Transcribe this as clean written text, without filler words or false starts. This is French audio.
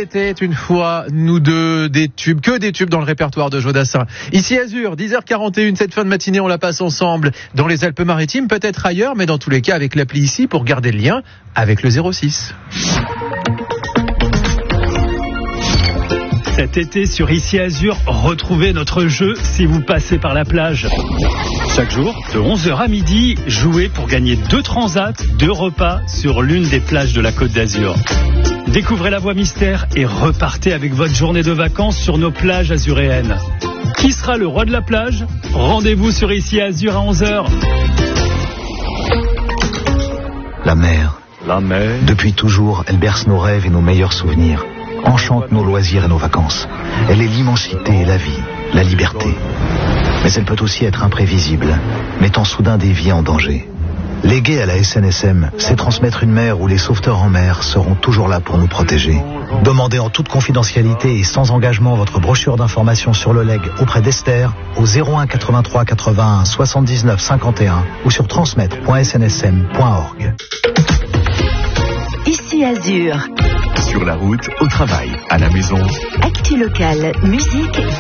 était une fois nous deux, des tubes, que des tubes dans le répertoire de Jodassin. Ici Azur, 10h41, cette fin de matinée, on la passe ensemble dans les Alpes-Maritimes, peut-être ailleurs, mais dans tous les cas avec l'appli ici pour garder le lien avec le 06. Cet été sur Ici Azur, retrouvez notre jeu si vous passez par la plage. Chaque jour, de 11h à midi, jouez pour gagner 2 transats, 2 repas sur l'une des plages de la Côte d'Azur. Découvrez la voie mystère et repartez avec votre journée de vacances sur nos plages azuréennes. Qui sera le roi de la plage ? Rendez-vous sur Ici Azur à 11h. La mer. Depuis toujours, elle berce nos rêves et nos meilleurs souvenirs. Enchante nos loisirs et nos vacances. Elle est l'immensité et la vie, la liberté. Mais elle peut aussi être imprévisible, mettant soudain des vies en danger. Léguer à la SNSM, c'est transmettre une mer où les sauveteurs en mer seront toujours là pour nous protéger. Demandez en toute confidentialité et sans engagement votre brochure d'information sur le leg auprès d'Esther au 01 83 81 79 51 ou sur transmettre.snsm.org. Ici Azur. Sur la route, au travail, à la maison. Actu locale, musique